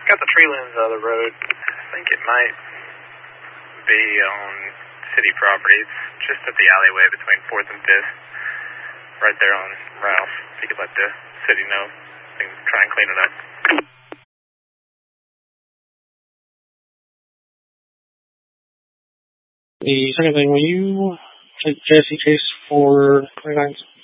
Got the tree limbs out of the road. I think it might be on city property. It's just at the alleyway between 4th and 5th. Right there on Ralph. If you could let the city know, we can try and clean it up. The second thing, will you take Jesse Chase for 29?